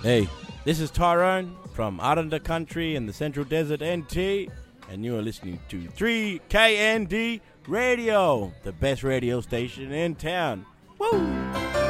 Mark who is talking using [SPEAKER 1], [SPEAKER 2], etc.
[SPEAKER 1] Hey, this is Tyrone from out in the country in the Central Desert NT, and you are listening to 3KND Radio, the best radio station in town. Woo!